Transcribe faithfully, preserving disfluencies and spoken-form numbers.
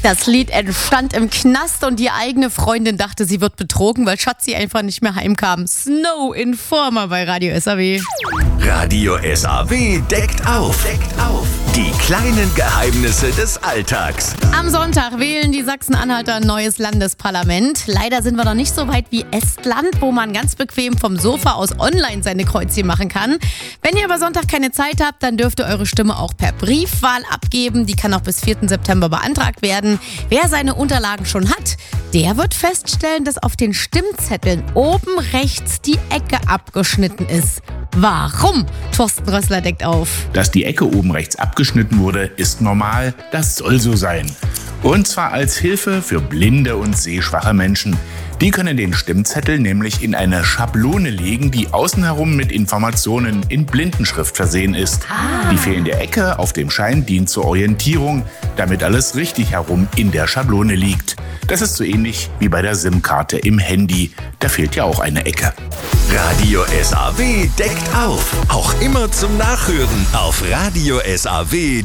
Das Lied entstand im Knast und die eigene Freundin dachte, sie wird betrogen, weil Schatzi einfach nicht mehr heimkam. Snow Informer bei Radio S A W. Radio S A W deckt auf. Deckt auf. Die kleinen Geheimnisse des Alltags. Am Sonntag wählen die Sachsen-Anhalter ein neues Landesparlament. Leider sind wir noch nicht so weit wie Estland, wo man ganz bequem vom Sofa aus online seine Kreuzchen machen kann. Wenn ihr aber Sonntag keine Zeit habt, dann dürft ihr eure Stimme auch per Briefwahl abgeben. Die kann auch bis vierten September beantragt werden. Wer seine Unterlagen schon hat, der wird feststellen, dass auf den Stimmzetteln oben rechts die Ecke abgeschnitten ist. Warum? Thorsten Rössler deckt auf. Dass die Ecke oben rechts abgeschnitten wurde, ist normal. Das soll so sein. Und zwar als Hilfe für blinde und sehschwache Menschen. Die können den Stimmzettel nämlich in eine Schablone legen, die außen herum mit Informationen in Blindenschrift versehen ist. Ah. Die fehlende Ecke auf dem Schein dient zur Orientierung, damit alles richtig herum in der Schablone liegt. Das ist so ähnlich wie bei der SIM-Karte im Handy. Da fehlt ja auch eine Ecke. Radio S A W deckt auf. Auch immer zum Nachhören auf radio s a w